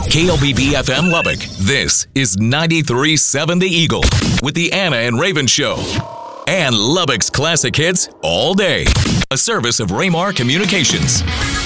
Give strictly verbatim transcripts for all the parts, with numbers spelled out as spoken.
K L B B F M Lubbock. This is ninety-three point seven The Eagle with the Anna and Raven Show. And Lubbock's classic hits all day. A service of Raymar Communications.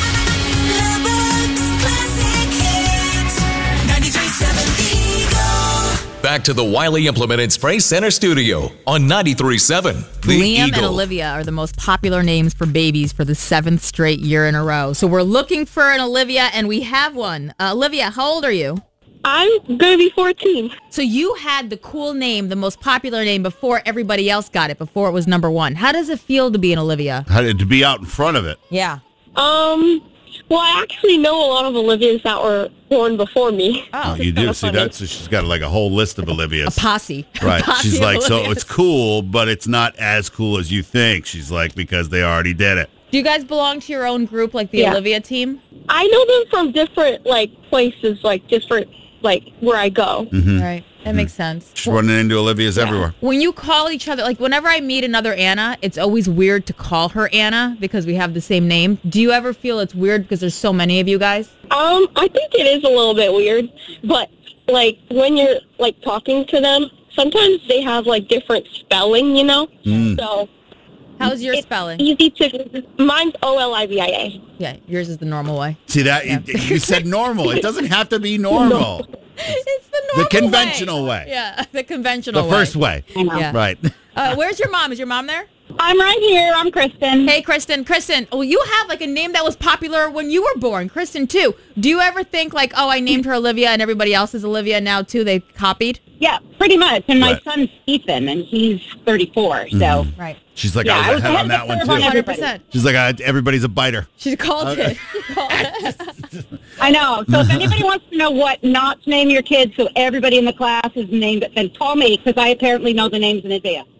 Back to the Wiley Implemented Spray Center studio on ninety-three point seven The Liam Eagle. and Olivia are the most popular names for babies for the seventh straight year in a row. So we're looking for an Olivia, and we have one. Uh, Olivia, how old are you? I'm going to be fourteen. So you had the cool name, the most popular name, before everybody else got it, before it was number one. How does it feel to be an Olivia? How did to be out in front of it? Yeah. Um, well, I actually know a lot of Olivias that were born before me. Oh, You do kinda see funny. that? So she's got like a whole list of Olivias. a posse. Right. A posse She's of like, so Olivias. it's cool, but it's not as cool as you think. She's like, because they already did it. Do you guys belong to your own group, like the Yeah. Olivia team? I know them from different, like, places, like, different, like, where I go. Mm-hmm. Right. That makes sense. She's running into Olivias everywhere. When you call each other, like whenever I meet another Anna, it's always weird to call her Anna because we have the same name. Do you ever feel it's weird because there's so many of you guys? Um, I think it is a little bit weird, but, like, when you're, like, talking to them, sometimes they have, like, different spelling, you know? Mm. So How's your it's spelling? easy to, mine's O L I V I A. Yeah, yours is the normal way. See that? Yeah. You, you said normal. It doesn't have to be normal. It's the The normal conventional way. Yeah, the conventional The way. first way. I know. Yeah. Right. Uh, where's your mom? Is your mom there? I'm right here. I'm Kristen. Hey, Kristen. Kristen, well, you have like a name that was popular when you were born. Kristen, too. Do you ever think like, oh, I named her Olivia and everybody else is Olivia now, too? They copied? Yeah, pretty much. And my Right. son's Ethan, and he's thirty-four. So Right. She's like, Yeah, I I was was ahead on ahead that of one, the curve too. on one hundred everybody. percent. She's like, uh, everybody's a biter. She called Okay. it. She called it. I know. So if anybody wants to know what not to name your kids, so everybody in the class is named it, then call me because I apparently know the names in advance.